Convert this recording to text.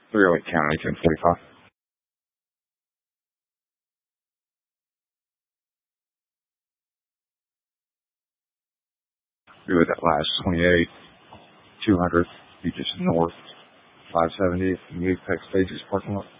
308 County, 1045. Be with that last 28, 200, be just north, 570, the Apex Stages parking lot.